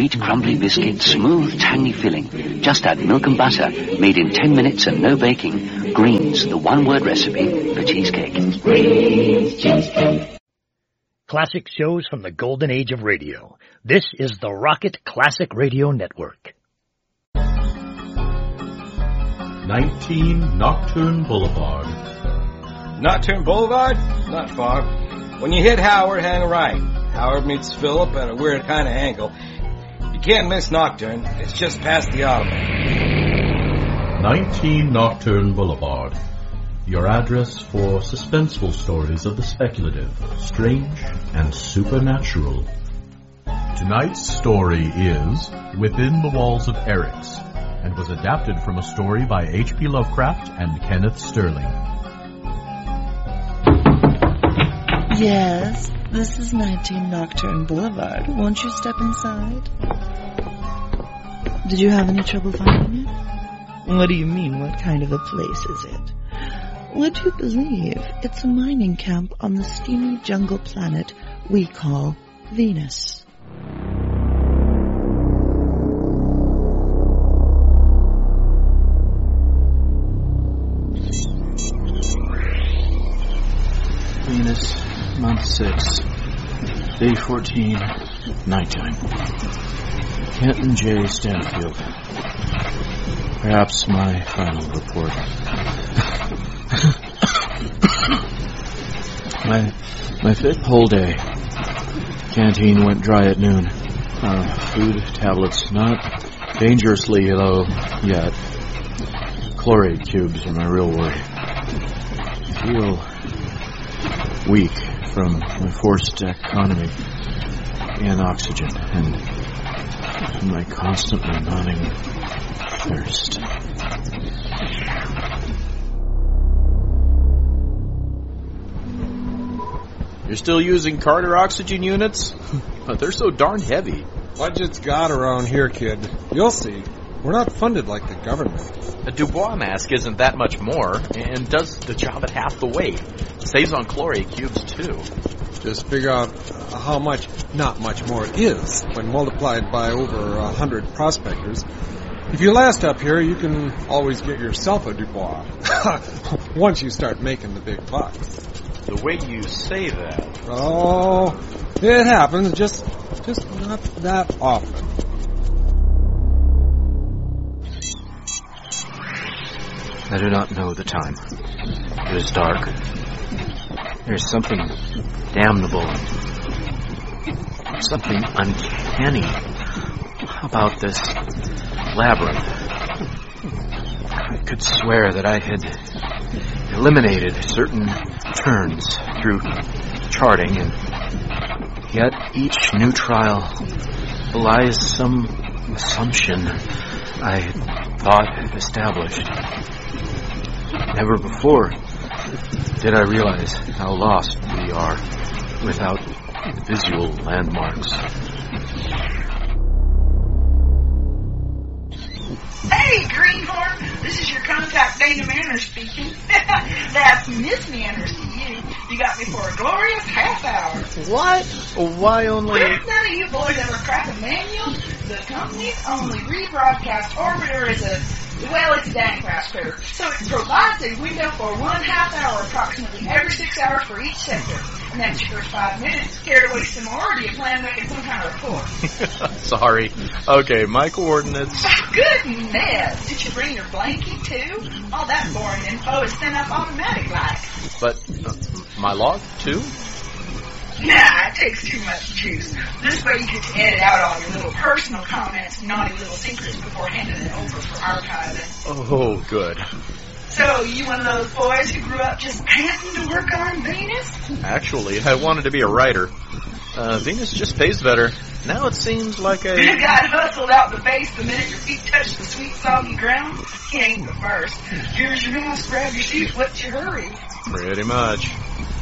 Sweet, crumbly biscuit, smooth, tangy filling. Just add milk and butter, made in 10 minutes and no baking. Greens, the one-word recipe for cheesecake. Greens cheesecake. Classic shows from the golden age of radio. This is the Rocket Classic Radio Network. 19 Nocturne Boulevard. Nocturne Boulevard? Not far. When you hit Howard, hang right. Howard meets Phillip at a weird kind of angle. You can't miss Nocturne. It's just past the Autobahn. 19 Nocturne Boulevard. Your address for suspenseful stories of the speculative, strange, and supernatural. Tonight's story is Within the Walls of Eryx, and was adapted from a story by H.P. Lovecraft and Kenneth Sterling. Yes, this is 19 Nocturne Boulevard. Won't you step inside? Did you have any trouble finding it? What do you mean, what kind of a place is it? Would you believe it's a mining camp on the steamy jungle planet we call Venus? Venus, month 6, day 14, nighttime. Kenton J. Stanfield. Perhaps my final report. My fifth whole day. Canteen went dry at noon. Food, tablets, not dangerously low yet. Chloride cubes are my real worry. I feel weak from my forced economy and oxygen and my constantly mounting thirst. You're still using Carter oxygen units? They're so darn heavy. Budget's got around here, kid. You'll see. We're not funded like the government. A Dubois mask isn't that much more, and does the job at half the weight. Saves on chlorate cubes, too. Just figure out how much, not much more it is, when multiplied by over 100 prospectors. If you last up here, you can always get yourself a Dubois. Once you start making the big bucks. The way you say that. Oh, it happens, just not that often. I do not know the time. It is dark. There is something damnable, something uncanny about this labyrinth. I could swear that I had eliminated certain turns through charting, and yet each new trial belies some assumption I thought established. Never before did I realize how lost we are without visual landmarks. Hey, Greenhorn! This is your contact Dana Manners speaking. That's Miss Manners to you. You got me for a glorious half hour. What? Why only... Well, none of you boys ever crack a manual. The company's only rebroadcast orbiter is it's a Danacraft critter. So it provides a window for 1/2 hour approximately every 6 hours for each sector. And that's your first 5 minutes. Care to waste some more, or do you plan on making some kind of report? Sorry. Okay, my coordinates. Goodness! Did you bring your blankie, too? All that boring info is sent up automatic-like. But, my log, too? Nah, it takes too much juice. This way you get to edit out all your little personal comments and naughty little secrets before handing it over for archiving. Oh, good. So, you one of those boys who grew up just panting to work on Venus? Actually, I wanted to be a writer. Venus just pays better. Now it seems like a... You got hustled out the base the minute your feet touched the sweet, soggy ground? He ain't the first. Here's your mouse, grab your seat, what's your hurry? Pretty much.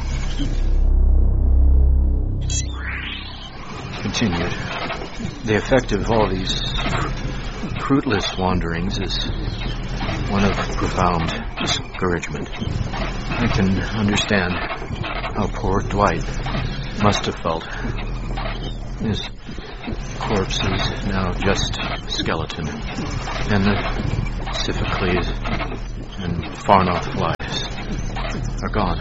Continued. The effect of all these fruitless wanderings is one of profound discouragement. I can understand how poor Dwight must have felt. His corpses, now just skeleton. And the Siphocles and Farnoth flies are gone.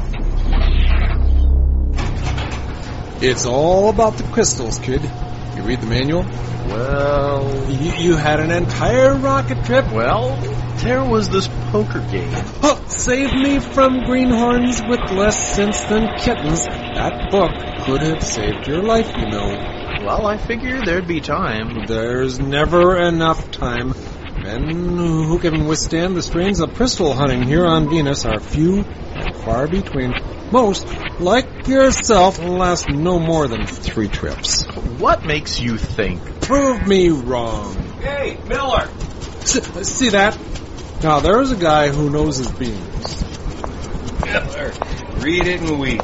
It's all about the crystals, kid. You read the manual? Well... You had an entire rocket trip? Well, there was this poker game. Oh, save me from greenhorns with less sense than kittens. That book could have saved your life, you know. Well, I figured there'd be time. There's never enough time. Men who can withstand the strains of crystal hunting here on Venus are few and far between. Most, like yourself, last no more than 3 trips. What makes you think? Prove me wrong. Hey, Miller! See that? Now, there's a guy who knows his beans. Miller, read it and weep.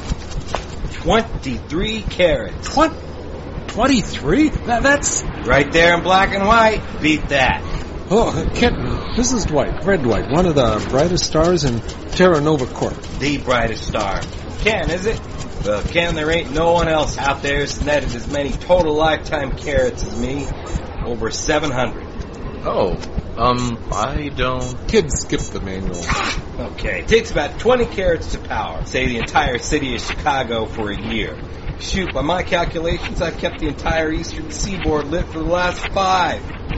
23 carats. 23? That's... Right there in black and white. Beat that. Oh, Kenton, this is Dwight, Red Dwight, one of the brightest stars in Terra Nova Corp. The brightest star. Ken, is it? Well, Ken, there ain't no one else out there who's netted as many total lifetime carats as me. Over 700. Oh, I don't... Kid skipped the manual. Okay, it takes about 20 carats to power, say the entire city of Chicago for a year. Shoot, by my calculations, I've kept the entire eastern seaboard lit for the last 5.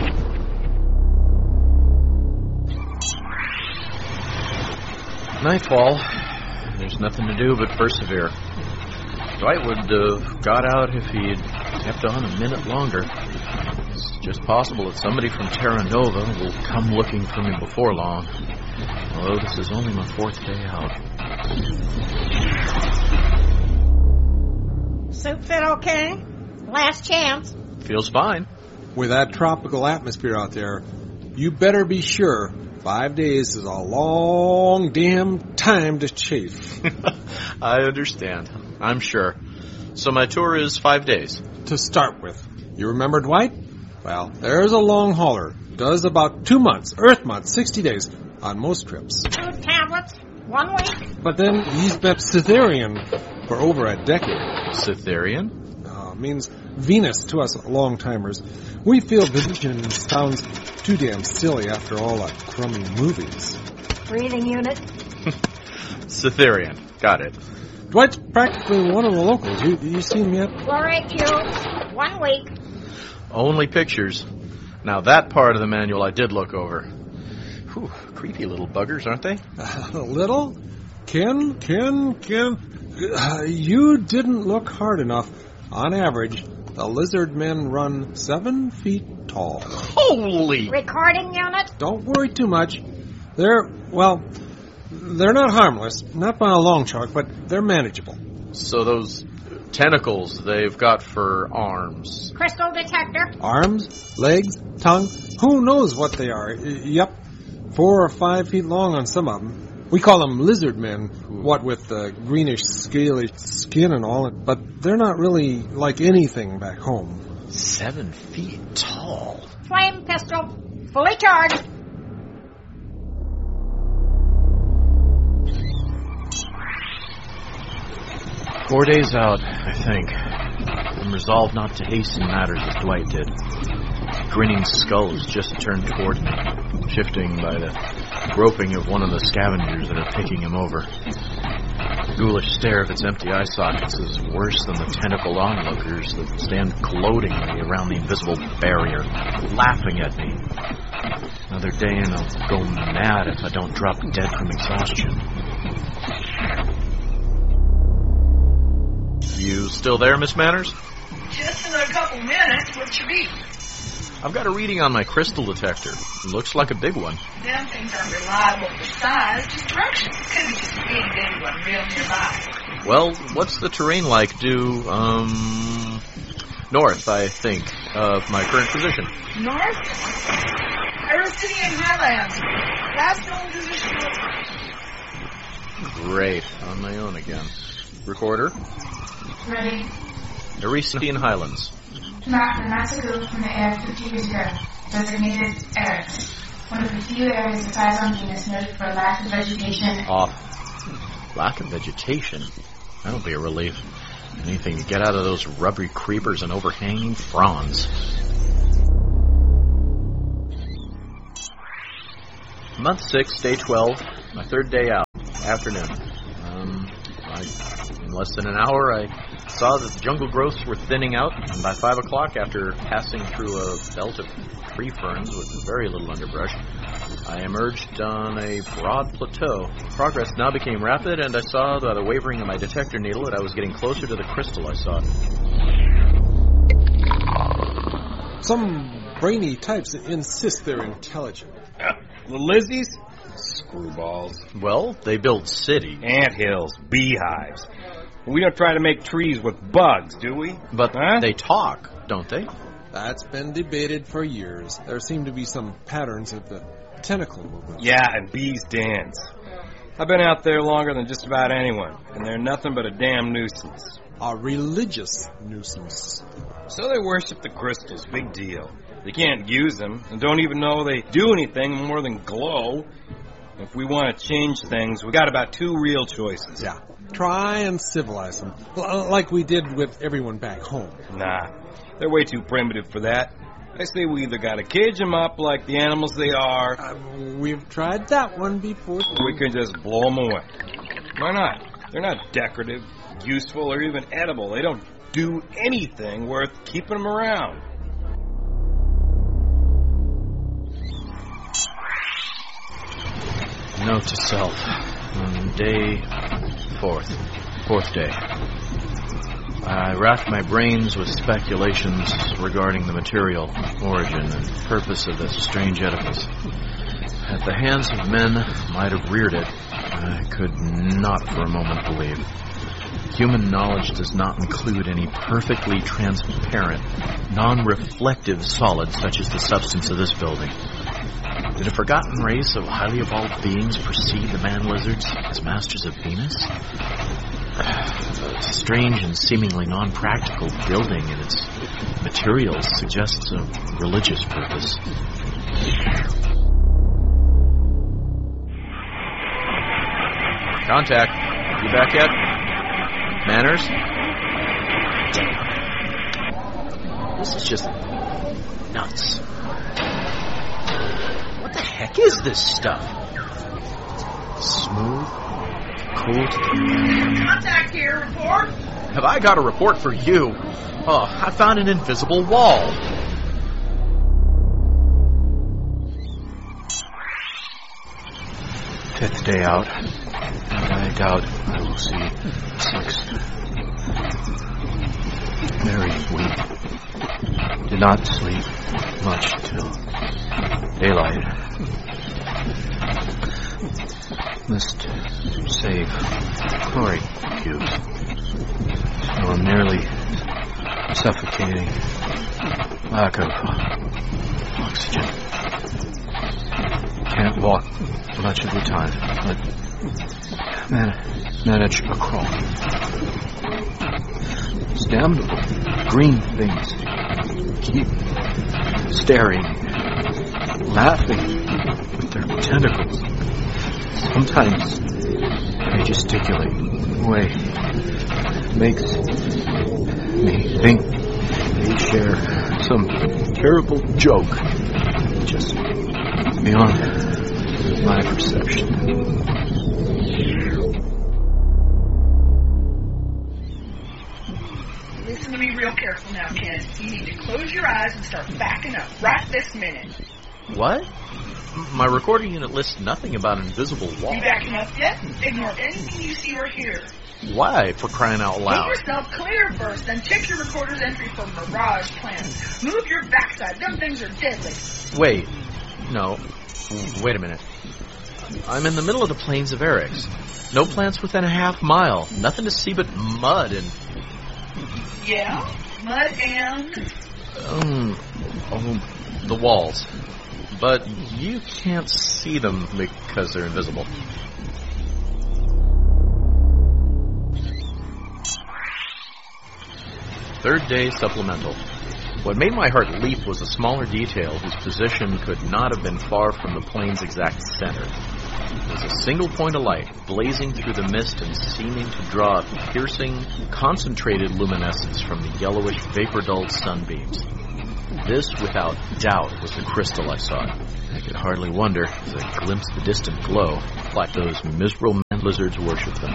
Nightfall. There's nothing to do but persevere. Dwight would have got out if he'd kept on a minute longer. It's just possible that somebody from Terra Nova will come looking for me before long. Although this is only my 4th day out. Soup fit okay? Last chance. Feels fine. With that tropical atmosphere out there, you better be sure 5 days is a long damn time to chafe. I understand. I'm sure. So my tour is 5 days. To start with. You remember Dwight? Well, there's a long hauler. Does about 2 months, Earth months, 60 days on most trips. 2 tablets, 1 week. But then he's been Cytherian for over a decade. Cytherian? Means Venus to us long-timers. We feel vision sounds too damn silly after all our crummy movies. Breathing unit. Cytherian. Got it. Dwight's practically one of the locals. You seen him yet? Chlorate cube, 1 week. Only pictures. Now that part of the manual I did look over. Whew, creepy little buggers, aren't they? Little? Ken, you didn't look hard enough. On average, the lizard men run 7 feet tall. Holy! Recording unit? Don't worry too much. They're not harmless, not by a long chalk, but they're manageable. So those tentacles they've got for arms. Crystal detector? Arms, legs, tongue, who knows what they are. Yep, 4 or 5 feet long on some of them. We call them lizard men, what with the greenish, scaly skin and all, but they're not really like anything back home. 7 feet tall. Flame pistol, fully charged. Four days out, I think. I'm resolved not to hasten matters as Dwight did. The grinning skull has just turned toward me, shifting by the groping of one of the scavengers that are picking him over. The ghoulish stare of its empty eye sockets is worse than the tentacled onlookers that stand gloatingly around the invisible barrier, laughing at me. Another day and I'll go mad if I don't drop dead from exhaustion. You still there, Miss Manners? Just in a couple minutes. What you need? I've got a reading on my crystal detector. It looks like a big one. Them things aren't reliable for size, just direction. Could be just a big daddy one real nearby. Well, what's the terrain like due, north, I think, of my current position? North? Aristinian Highlands. Last known position. Great. On my own again. Recorder? Ready. Aristinian Highlands. Map the massacre from the air 50 years ago. Designated Eris. One of the few areas of size on Venus noted for lack of vegetation. Lack of vegetation? That'll be a relief. Anything to get out of those rubbery creepers and overhanging fronds. Month 6, day 12, my third day out, afternoon. In less than an hour, I saw that the jungle growths were thinning out, and by 5 o'clock, after passing through a belt of tree ferns with very little underbrush, I emerged on a broad plateau. Progress now became rapid, and I saw by the wavering of my detector needle that I was getting closer to the crystal I sought. Some brainy types that insist they're intelligent. The Lizzies? Screwballs. Well, they build cities. Anthills, beehives. We don't try to make trees with bugs, do we? But they talk, don't they? That's been debated for years. There seem to be some patterns of the tentacle movement. Yeah, and bees dance. I've been out there longer than just about anyone, and they're nothing but a damn nuisance. A religious nuisance. So they worship the crystals, big deal. They can't use them, and don't even know they do anything more than glow. If we want to change things, we got about 2 real choices. Yeah. Try and civilize them, like we did with everyone back home. Nah, they're way too primitive for that. I say we either gotta cage them up like the animals they are. We've tried that one before. We can just blow them away. Why not? They're not decorative, useful, or even edible. They don't do anything worth keeping them around. Note to self. On day 4th day. I racked my brains with speculations regarding the material, origin, and purpose of this strange edifice. That the hands of men might have reared it, I could not for a moment believe. Human knowledge does not include any perfectly transparent, non-reflective solid such as the substance of this building. Did a forgotten race of highly evolved beings precede the man-lizards as masters of Venus? A strange and seemingly non-practical building in its materials suggests a religious purpose. Contact. You back yet? Manners? This is just nuts. What the heck is this stuff? Smooth, cool. Contact here, report. Have I got a report for you? Oh, I found an invisible wall. Fifth day out, and I doubt I will see 6th. Very weak. Did not sleep much till daylight. Must save chlorine cubes. So I'm nearly suffocating. Lack of oxygen. Can't walk much of the time, but manage a crawl. These damnable green things keep staring, laughing with their tentacles. Sometimes they gesticulate in a way that makes me think they share some terrible joke just beyond my perception. Listen to me real careful now, Ken. You need to close your eyes and start backing up right this minute. What? My recording unit lists nothing about an invisible wall. You backing up yet? Ignore anything you see or hear. Why, for crying out loud? Make yourself clear first, then check your recorder's entry for mirage plants. Move your backside. Them things are deadly. Wait. No. Wait a minute. I'm in the middle of the plains of Eryx. No plants within a half mile. Nothing to see but mud and... Yeah? Mud and... the walls. But you can't see them because they're invisible. Third day supplemental. What made my heart leap was a smaller detail whose position could not have been far from the plane's exact center. There's a single point of light blazing through the mist and seeming to draw a piercing, concentrated luminescence from the yellowish, vapor-dulled sunbeams. This, without doubt, was the crystal I sought. I could hardly wonder as I glimpsed the distant glow, like those miserable man lizards worship them.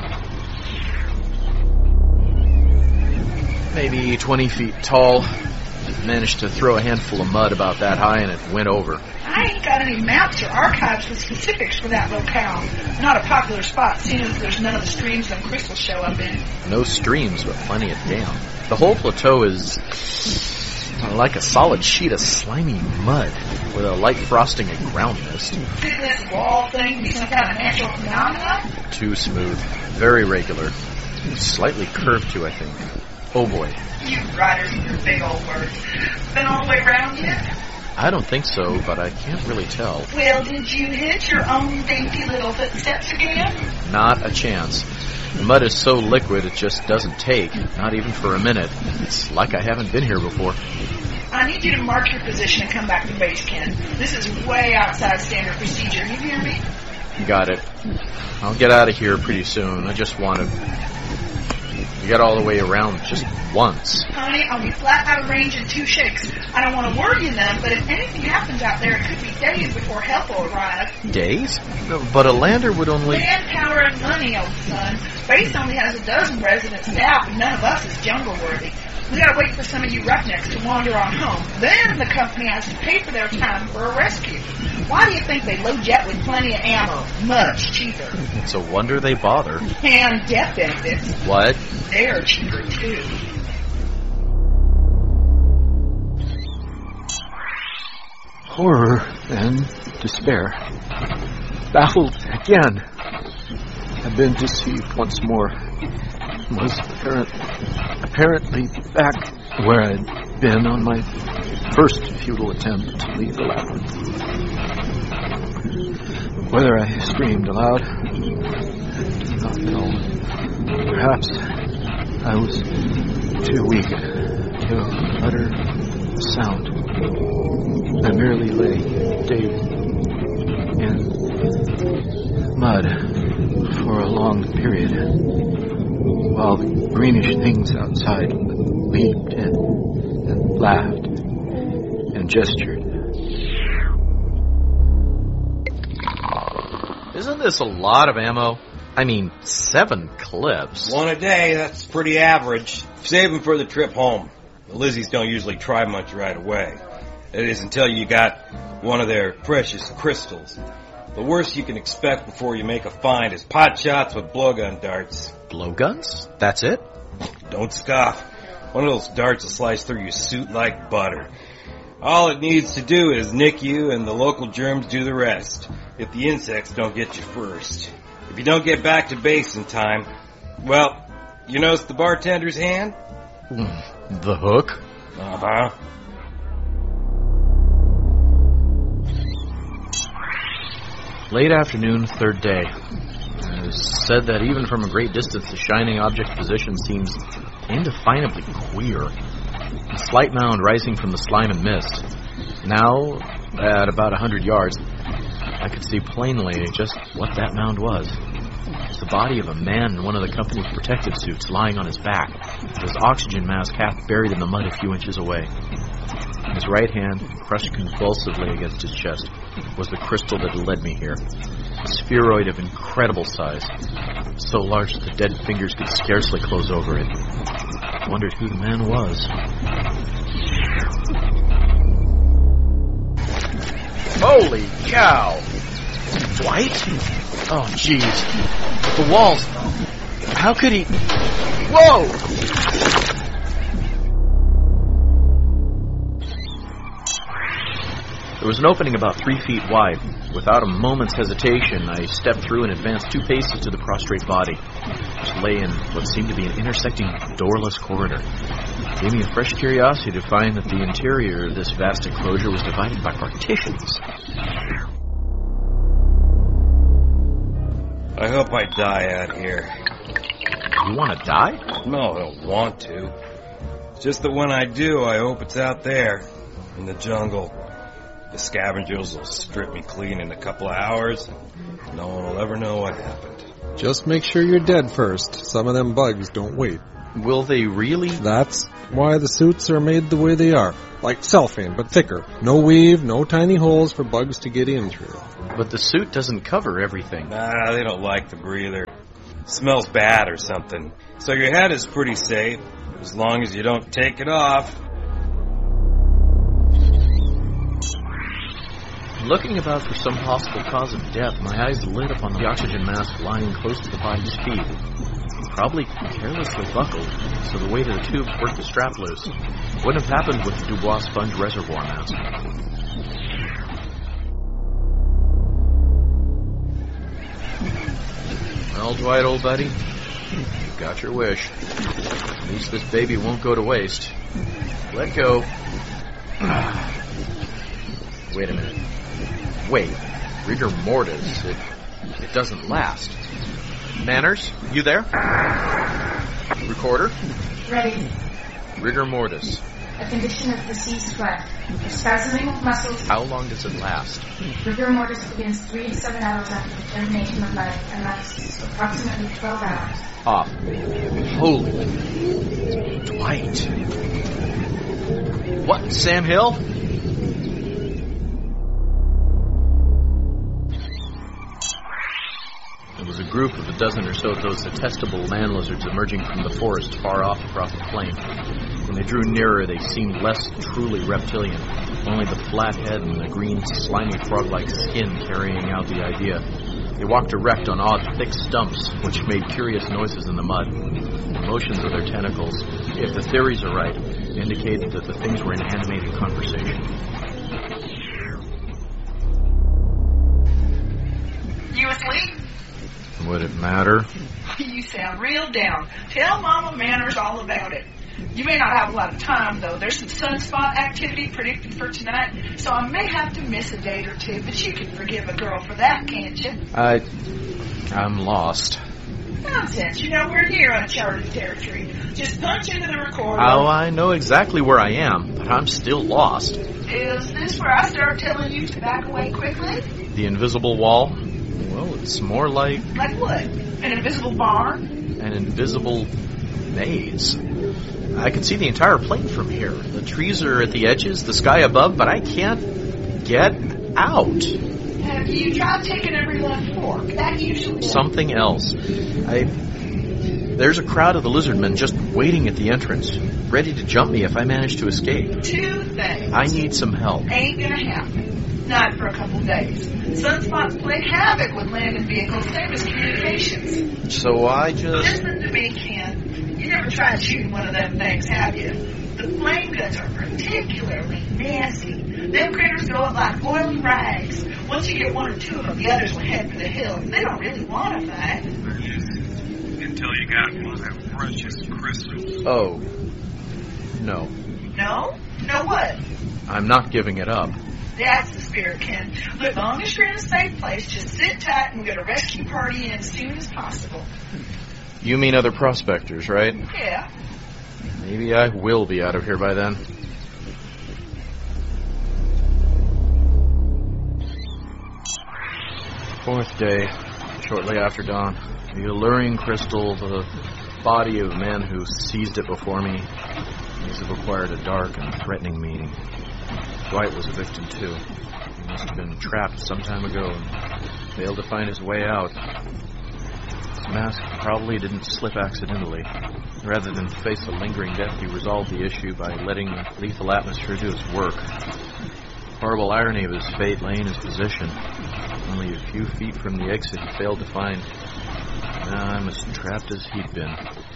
Maybe 20 feet tall. Managed to throw a handful of mud about that high and it went over. I ain't got any maps or archives with specifics for that locale. Not a popular spot, seeing as there's none of the streams them crystals show up in. No streams, but plenty of dam. The whole plateau is like a solid sheet of slimy mud with a light frosting and ground mist. Could this wall thing be some kind of natural phenomenon? Too smooth, very regular, slightly curved too, I think. Oh boy. You riders with your big old words. Been all the way around yet? I don't think so, but I can't really tell. Well, did you hit your own dainty little footsteps again? Not a chance. The mud is so liquid it just doesn't take, not even for a minute. It's like I haven't been here before. I need you to mark your position and come back to base, Ken. This is way outside standard procedure. You hear me? Got it. I'll get out of here pretty soon. I just want to get all the way around just once. Honey, I'll be flat out of range in 2 shakes. I don't want to worry you none, but if anything happens out there, it could be days before help will arrive. Days? But a lander would only... Manpower and money, old son. Base only has a dozen resident staff, and none of us is jungle-worthy. We gotta wait for some of you roughnecks to wander on home. Then the company has to pay for their time for a rescue. Why do you think they load you up with plenty of ammo? Much cheaper. It's a wonder they bother. And death benefits. What? They're cheaper, too. Horror and despair. Baffled again. I've been deceived once more. Was apparently back where I'd been on my first futile attempt to leave the labyrinth. Whether I screamed aloud, I do not know. Perhaps I was too weak to utter a sound. I merely lay dazed in mud for a long period, while the greenish things outside leaped and laughed and gestured. Isn't this a lot of ammo? I mean, 7 clips. One a day, that's pretty average. Save them for the trip home. The Lizzies don't usually try much right away. It is until you got one of their precious crystals. The worst you can expect before you make a find is pot shots with blowgun darts. Blowguns? That's it? Don't scoff. One of those darts will slice through your suit like butter. All it needs to do is nick you, and the local germs do the rest, if the insects don't get you first. If you don't get back to base in time, well, you notice the bartender's hand? The hook? Uh-huh. Late afternoon, 3rd day. It was said that even from a great distance, the shining object's position seems indefinably queer. A slight mound rising from the slime and mist. Now, at about 100 yards, I could see plainly just what that mound was. It was the body of a man in one of the company's protective suits lying on his back, with his oxygen mask half buried in the mud a few inches away. In his right hand, crushed convulsively against his chest, was the crystal that had led me here. A spheroid of incredible size, so large that the dead fingers could scarcely close over it. I wondered who the man was. Holy cow! Dwight? Oh, jeez. The walls. How could he... Whoa! There was an opening about 3 feet wide. Without a moment's hesitation, I stepped through and advanced 2 paces to the prostrate body, which lay in what seemed to be an intersecting, doorless corridor. It gave me a fresh curiosity to find that the interior of this vast enclosure was divided by partitions. I hope I die out here. You want to die? No, I don't want to. It's just that when I do, I hope it's out there, in the jungle. The scavengers will strip me clean in a couple of hours, and no one will ever know what happened. Just make sure you're dead first. Some of them bugs don't wait. Will they really? That's why the suits are made the way they are. Like cellophane, but thicker. No weave, no tiny holes for bugs to get in through. But the suit doesn't cover everything. Nah, they don't like the breather. Smells bad or something. So your head is pretty safe, as long as you don't take it off. Looking about for some possible cause of death, my eyes lit upon the oxygen mask lying close to the body's feet. Probably carelessly buckled, so the weight of the tube worked the strap loose. Wouldn't have happened with the Dubois sponge reservoir mask. Well, Dwight, old buddy, you got your wish. At least this baby won't go to waste. Let go. Wait a minute. Wait. Rigor mortis. It doesn't last. Manners, you there? Recorder? Ready. Rigor mortis. A condition of deceased life. A spasming of muscles. How long does it last? Rigor mortis begins 3 to 7 hours after the termination of life and lasts approximately 12 hours. Off. Holy. Dwight. What, Sam Hill? There was a group of a dozen or so of those detestable land lizards emerging from the forest far off across the plain. When they drew nearer, they seemed less truly reptilian, only the flat head and the green, slimy frog-like skin carrying out the idea. They walked erect on odd, thick stumps, which made curious noises in the mud. The motions of their tentacles, if the theories are right, indicated that the things were in animated conversation. You asleep? Would it matter? You sound real down. Tell Mama Manners all about it. You may not have a lot of time, though. There's some sunspot activity predicted for tonight, so I may have to miss a date or two, but you can forgive a girl for that, can't you? I'm lost. Nonsense. You know, we're near uncharted territory. Just punch into the recorder. Oh, I know exactly where I am, but I'm still lost. Is this where I start telling you to back away quickly? The invisible wall? Well, it's more like... Like what? An invisible barn? An invisible maze. I can see the entire plain from here. The trees are at the edges, the sky above, but I can't get out. Have you tried taking every left fork? That usually... Something else. There's a crowd of the lizardmen just waiting at the entrance, ready to jump me if I manage to escape. 2 things. I need some help. Ain't gonna happen. Not for a couple days. Sunspots play havoc with landing vehicles, same as communications. So I just... Listen to me, Ken. You never tried shooting one of them things, have you? The flame guns are particularly nasty. Them critters go up like oily rags. Once you get 1 or 2 of them, the others will head for the hills. They don't really want to fight. Until you got one of them precious crystals. Oh. No. No? No what? I'm not giving it up. That's the spirit, Ken. Look, as long as you're in a safe place, just sit tight and we'll get a rescue party in as soon as possible. You mean other prospectors, right? Yeah. Maybe I will be out of here by then. Fourth day, shortly after dawn. The alluring crystal, the body of a man who seized it before me, must have required a dark and threatening meaning. Dwight was a victim, too. He must have been trapped some time ago and failed to find his way out. His mask probably didn't slip accidentally. Rather than face a lingering death, he resolved the issue by letting lethal atmosphere do its work. Horrible irony of his fate lay in his position. Only a few feet from the exit he failed to find. Now I'm as trapped as he'd been.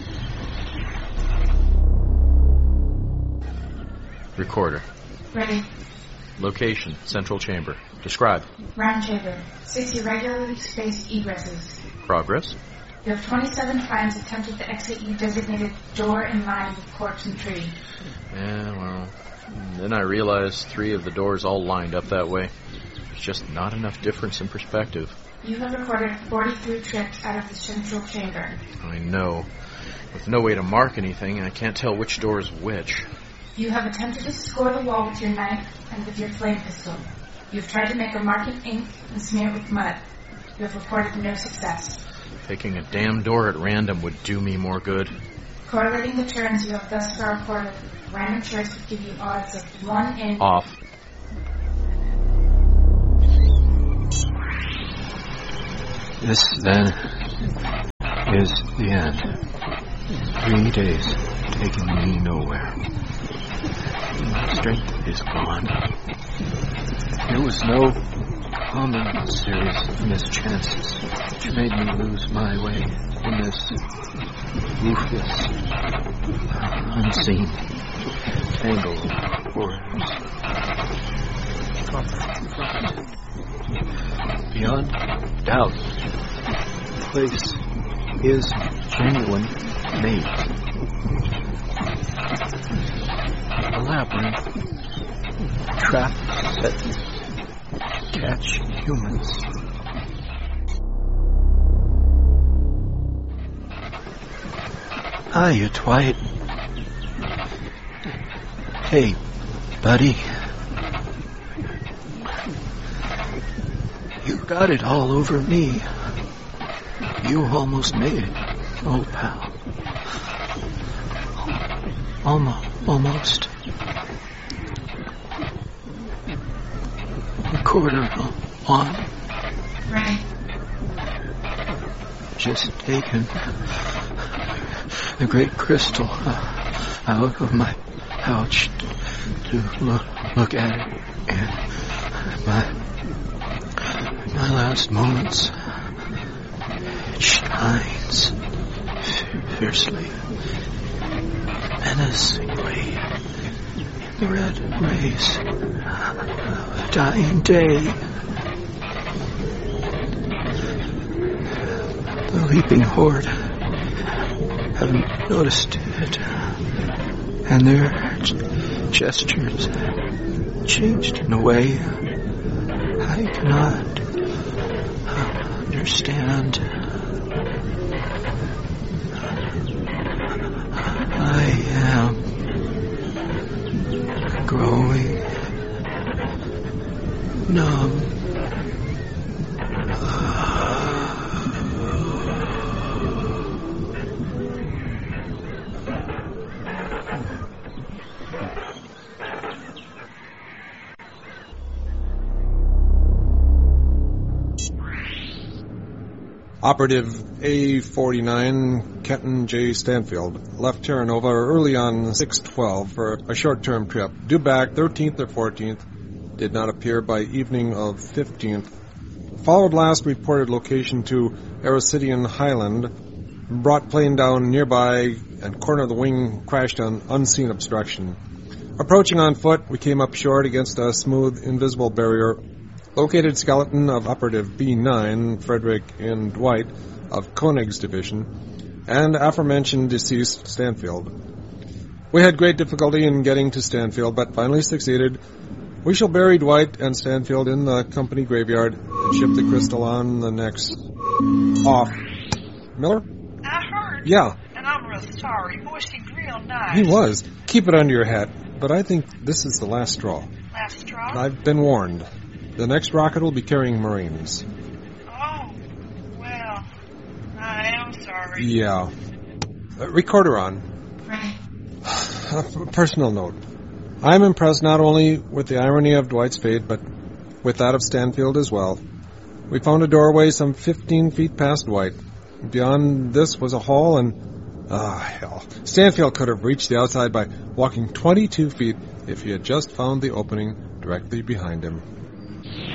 Recorder. Ready. Location, central chamber. Describe. Round chamber. 6 irregularly spaced egresses. Progress. You have 27 times attempted to exit your designated door in line with corpse and tree. Yeah, well, then I realized 3 of the doors all lined up that way. There's just not enough difference in perspective. You have recorded 43 trips out of the central chamber. I know. With no way to mark anything, I can't tell which door is which. You have attempted to score the wall with your knife and with your flame pistol. You've tried to make a mark in ink and smear it with mud. You have reported no success. Picking a damn door at random would do me more good. Correlating the turns you have thus far reported, random choice would give you odds of 1 in... Off. This, then, is the end. 3 days taking me nowhere. My strength is gone. There was no common series of mischances which made me lose my way in this roofless, unseen tangle of horrors. Beyond doubt, the place is genuine maze. A labyrinth, traps that catch humans. Hiya, Dwight. Hey, buddy. You got it all over me. You almost made it. Oh, pal. Almost. Recorder on. Right. Just taken the great crystal out of my pouch to look at it, and my last moments, it shines fiercely, menacingly in the red rays of a dying day. The leaping horde haven't noticed it, and their gestures changed in a way I cannot understand. I am growing numb. Operative A49 Kenton J. Stanfield left Terranova early on 6/12 for a short-term trip. Due back 13th or 14th, did not appear by evening of 15th. Followed last reported location to Aricidian Highland, brought plane down nearby and corner of the wing crashed on unseen obstruction. Approaching on foot, we came up short against a smooth, invisible barrier. Located skeleton of Operative B9, Frederick and Dwight, of Koenig's division, and aforementioned deceased Stanfield. We had great difficulty in getting to Stanfield, but finally succeeded. We shall bury Dwight and Stanfield in the company graveyard and ship the crystal on the next... Off. Miller? I heard. Yeah. And I'm real sorry. Boy, seemed real nice. He was. Keep it under your hat. But I think this is the last straw. Last straw? I've been warned. The next rocket will be carrying Marines. Oh, well, I am sorry. Yeah. Recorder on. Right. A personal note. I'm impressed not only with the irony of Dwight's fate, but with that of Stanfield as well. We found a doorway some 15 feet past Dwight. Beyond this was a hall and... hell. Stanfield could have reached the outside by walking 22 feet if he had just found the opening directly behind him.